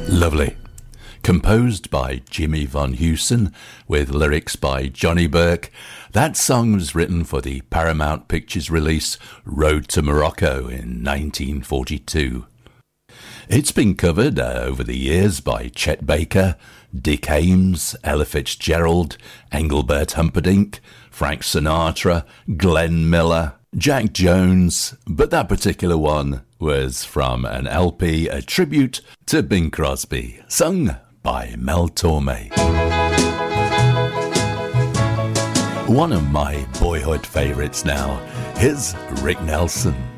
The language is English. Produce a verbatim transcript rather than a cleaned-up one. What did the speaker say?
Lovely. Composed by Jimmy Van Heusen with lyrics by Johnny Burke, that song was written for the Paramount Pictures release Road to Morocco in nineteen forty-two. It's been covered uh, over the years by Chet Baker, Dick Ames, Ella Fitzgerald, Engelbert Humperdinck, Frank Sinatra, Glenn Miller, Jack Jones, but that particular one was from an L P, a tribute to Bing Crosby, sung by Mel Torme. One of my boyhood favourites now is Rick Nelson.